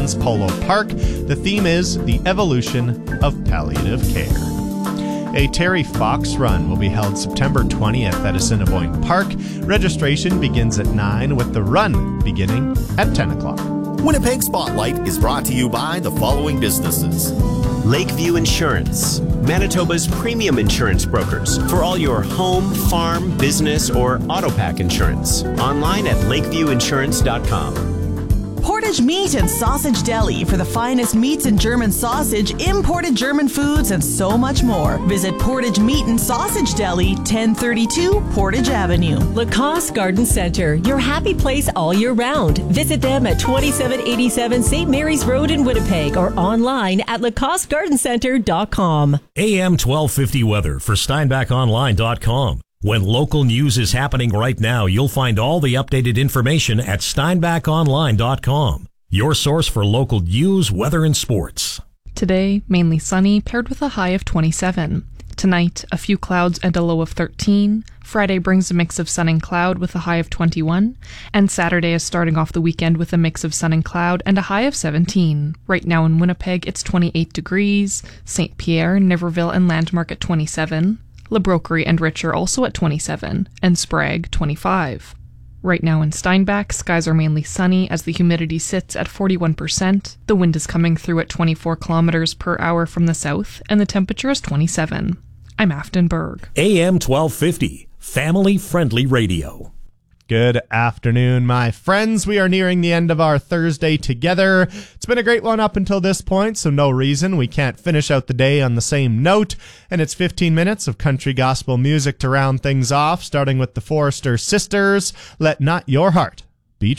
Edmonton's Polo Park. The theme is the evolution of palliative care. A Terry Fox Run will be held September 20th at Assiniboine Park. Registration begins at 9, with the run beginning at 10 o'clock. Winnipeg Spotlight is brought to you by the following businesses. Lakeview Insurance, Manitoba's premium insurance brokers for all your home, farm, business, or auto pack insurance. Online at lakeviewinsurance.com. Portage Meat and Sausage Deli for the finest meats and German sausage, imported German foods, and so much more. Visit Portage Meat and Sausage Deli, 1032 Portage Avenue. Lacoste Garden Center, your happy place all year round. Visit them at 2787 St. Mary's Road in Winnipeg or online at lacostegardencenter.com. AM 1250 weather for SteinbachOnline.com. When local news is happening right now, you'll find all the updated information at SteinbachOnline.com. Your source for local news, weather, and sports. Today, mainly sunny, paired with a high of 27. Tonight, a few clouds and a low of 13. Friday brings a mix of sun and cloud with a high of 21. And Saturday is starting off the weekend with a mix of sun and cloud and a high of 17. Right now in Winnipeg, it's 28 degrees. St. Pierre, Niverville, and Landmark at 27. Le Brokery and Richer also at 27, and Sprague 25. Right now in Steinbach, skies are mainly sunny as the humidity sits at 41%, the wind is coming through at 24 kilometers per hour from the south, and the temperature is 27. I'm Afton Berg. AM 1250, family-friendly radio. Good afternoon, my friends. We are nearing the end of our Thursday together. It's been a great one up until this point, so no reason we can't finish out the day on the same note. And it's 15 minutes of country gospel music to round things off, starting with the Forrester Sisters, Let Not Your Heart